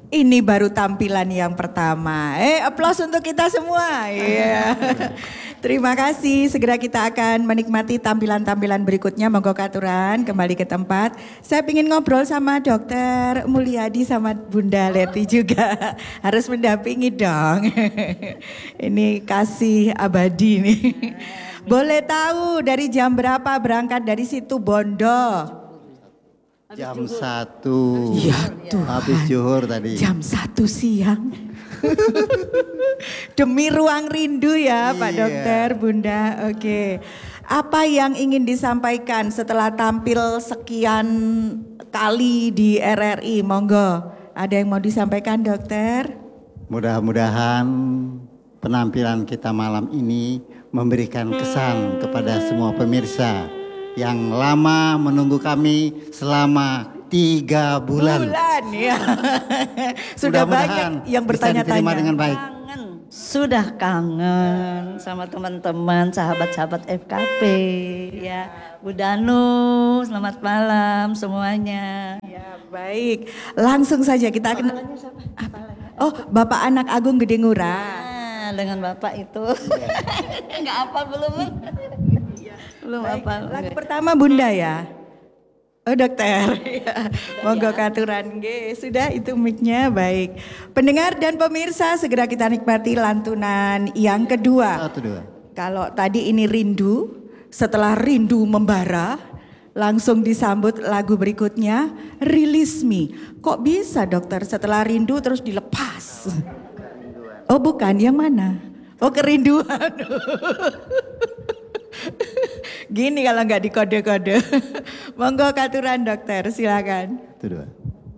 Ini baru tampilan yang pertama. Aplaus untuk kita semua. Iya. Terima kasih. Segera kita akan menikmati tampilan-tampilan berikutnya. Monggo katuran kembali ke tempat. Saya ingin ngobrol sama Dokter Mulyadi sama Bunda Leti juga. Harus mendampingi dong. Ini kasih abadi nih. Boleh tahu dari jam berapa berangkat dari situ Bondo? Jam 1. Ya Tuhan. Habis zuhur tadi. Jam 1 siang. Demi ruang rindu ya Pak Dokter, Bunda. Oke. Apa yang ingin disampaikan setelah tampil sekian kali di RRI? Monggo. Ada yang mau disampaikan Dokter? Mudah-mudahan penampilan kita malam ini memberikan kesan kepada semua pemirsa yang lama menunggu kami selama 3 bulan. Ya. Sudah banyak yang bertanya-tanya. Dengan baik. Sudah kangen sama teman-teman, sahabat-sahabat FKP ya. Bu Danu, selamat malam semuanya. Ya, baik. Langsung saja kita akan Oh, Bapak Anak Agung Gede Ngurah. Nah, dengan Bapak itu. Enggak apa belum. Belum apa. Lagu pertama Bunda ya. Oh Dokter. Monggo katuran nggih. Sudah itu mic-nya baik. Pendengar dan pemirsa segera kita nikmati lantunan yang kedua. 1, 2. Kalau tadi ini rindu, setelah rindu membara, langsung disambut lagu berikutnya Release Me. Kok bisa Dokter setelah rindu terus dilepas? Oh bukan, yang mana? Oh kerinduan. Gini kalau nggak dikode-kode. Monggo katuran Dokter, silakan. 1, 2.